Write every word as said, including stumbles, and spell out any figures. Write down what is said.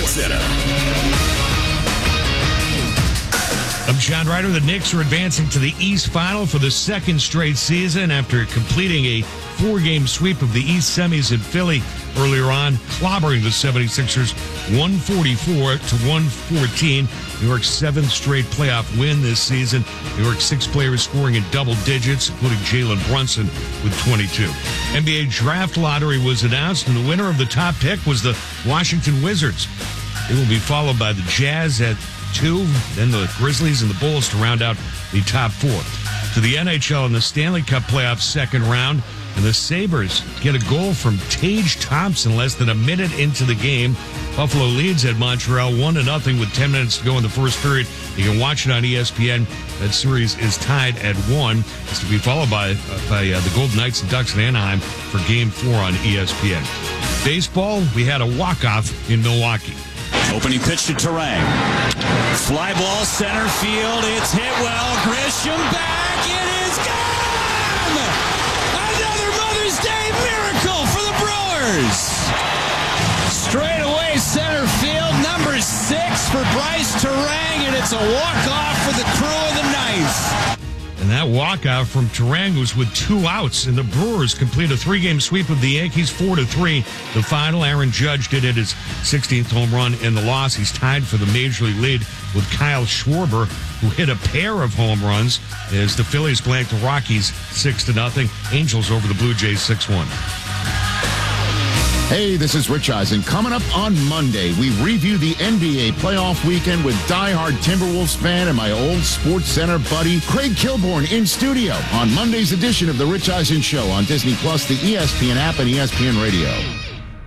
Center. I'm John Ryder. The Knicks are advancing to the East Final for the second straight season after completing a four-game sweep of the East semis in Philly earlier on, clobbering the seventy-sixers one forty-four to one fourteen. New York's seventh straight playoff win this season. New York's six players scoring in double digits, including Jalen Brunson with twenty-two. N B A draft lottery was announced, and the winner of the top pick was the Washington Wizards. It will be followed by the Jazz at two, then the Grizzlies and the Bulls to round out the top four. To the N H L in the Stanley Cup playoffs second round, and the Sabres get a goal from Tage Thompson less than a minute into the game. Buffalo leads at Montreal one to nothing with ten minutes to go in the first period. You can watch it on E S P N. That series is tied at one. It's to be followed by, uh, by uh, the Golden Knights and Ducks in Anaheim for game four on E S P N. Baseball, we had a walk-off in Milwaukee. Opening pitch to Turang. Fly ball center field. It's hit well. Grisham back. It is gone! Another Mother's Day miracle for the Brewers. Straight away center field. Number six for Bryce Turang, and it's a walk-off for the crew of the Knights. And that walkout from Turang was with two outs, and the Brewers complete a three-game sweep of the Yankees, four to three. The final, Aaron Judge did hit his sixteenth home run in the loss. He's tied for the Major League lead with Kyle Schwarber, who hit a pair of home runs as the Phillies blanked the Rockies six to nothing. Angels over the Blue Jays six one. Hey, this is Rich Eisen. Coming up on Monday, we review the N B A playoff weekend with diehard Timberwolves fan and my old Sports Center buddy, Craig Kilborn, in studio on Monday's edition of The Rich Eisen Show on Disney Plus, the E S P N app, and E S P N Radio.